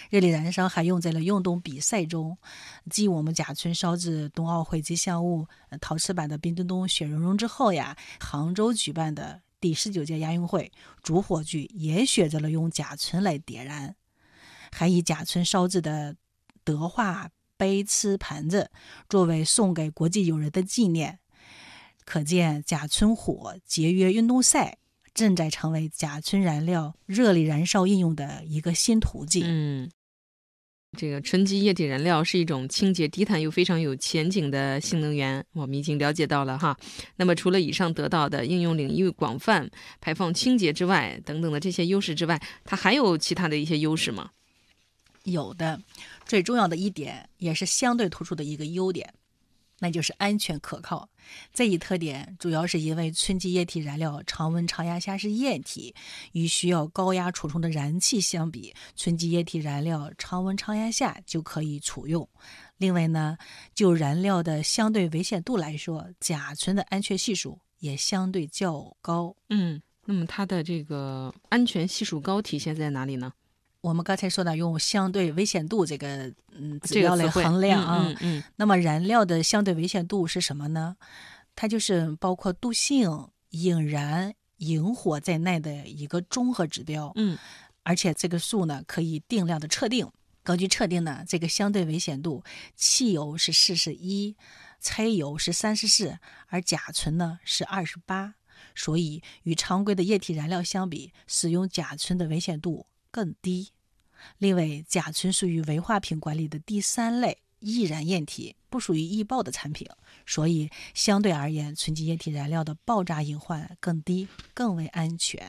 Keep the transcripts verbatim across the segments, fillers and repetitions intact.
热力燃烧还用在了运动比赛中，继我们甲醇烧制冬奥会吉祥物陶瓷版的冰墩墩、雪融融之后呀，杭州举办的第十九届亚运会主火炬也选择了用甲醇来点燃，还以甲醇烧制的德化杯瓷盘子作为送给国际友人的纪念。可见甲醇火节约运动赛正在成为甲醇燃料热力燃烧应用的一个新途径。 嗯，这个纯基液体燃料是一种清洁低碳又非常有前景的新能源，我们已经了解到了哈。那么除了以上得到的应用领域广泛、排放清洁之外等等的这些优势之外，它还有其他的一些优势吗？ 有的，最重要的一点也是相对突出的一个优点，那就是安全可靠。这一特点主要是因为纯基液体燃料常温常压下是液体，与需要高压储存的燃气相比，纯基液体燃料常温常压下就可以储用。另外呢，就燃料的相对危险度来说，甲醇的安全系数也相对较高。 嗯，那么它的这个安全系数高体现在哪里呢？ 我们刚才说的用相对危险度这个嗯指标来衡量啊、 这个嗯嗯嗯、 那么燃料的相对危险度是什么呢？它就是包括毒性、引燃、引火在内的一个综合指标。 嗯， 而且这个数呢可以定量的测定。根据测定呢，这个相对危险度，汽油是四十一，柴油是三十四，而甲醇呢是二十八。所以与常规的液体燃料相比，使用甲醇的危险度更低。另外，甲醇属于危化品管理的第三类易燃液体，不属于易爆的产品，所以相对而言，纯基液体燃料的爆炸隐患更低，更为安全。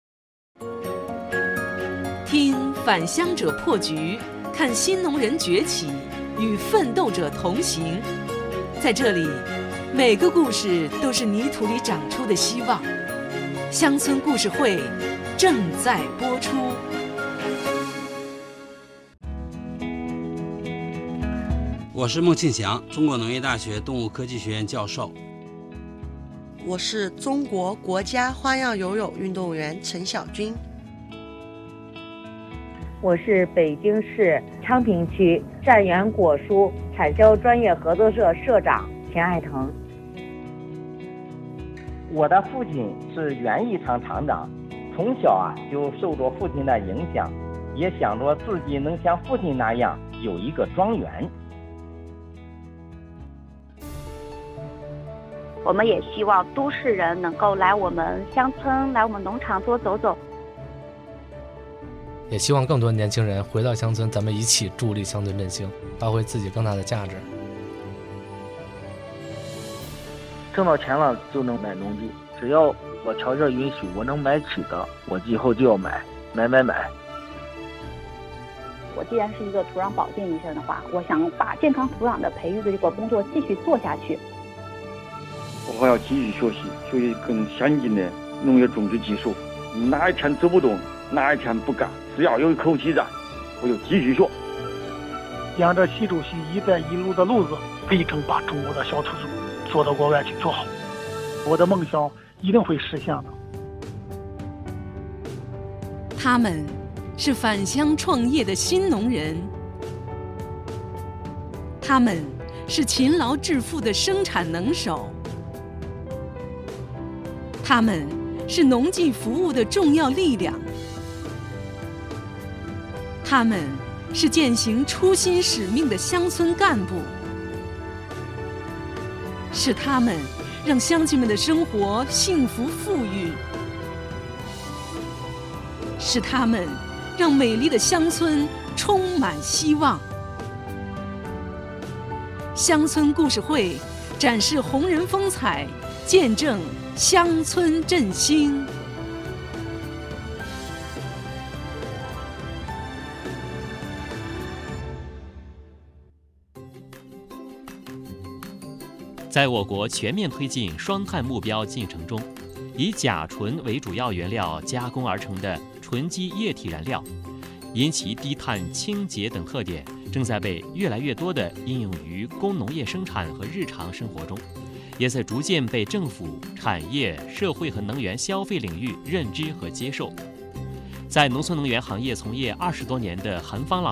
听返乡者破局，看新农人崛起，与奋斗者同行。在这里，每个故事都是泥土里长出的希望。乡村故事会正在播出。 我是孟庆祥，中国农业大学动物科技学院教授。 我是中国国家花样游泳运动员陈晓军。 我是北京市昌平区善源果蔬产销专业合作社社长田爱腾。 我的父亲是园艺厂厂长，从小啊就受着父亲的影响，也想着自己能像父亲那样有一个庄园。 我们也希望都市人能够来我们乡村，来我们农场多走走。 也希望更多年轻人回到乡村，咱们一起助力乡村振兴，发挥自己更大的价值。 挣到钱了就能买农地，只要我条件允许，我能买起的，我以后就要买，买买买。 我既然是一个土壤保健医生的话，我想把健康土壤的培育的这个工作继续做下去。 我还要继续学习，学习更先进的农业种植技术。哪一天走不动，哪一天不干，只要有一口气在，我就继续学。 沿着习主席“一带一路”的路子，力争把中国的小土猪做到国外去做好。我的梦想一定会实现的。 他们是返乡创业的新农人，他们是勤劳致富的生产能手，他们是农技服务的重要力量，他们是践行初心使命的乡村干部，是他们让乡亲们的生活幸福富裕，是他们让美丽的乡村充满希望。乡村故事会展示红人风采，见证乡村振兴。 在我国全面推进双碳目标进程中，以甲醇为主要原料加工而成的纯基液体燃料，因其低碳、清洁等特点，正在被越来越多地应用于工农业生产和日常生活中，也在逐渐被政府、产业、社会和能源消费领域认知和接受。在农村能源行业从业二十多年的韩芳老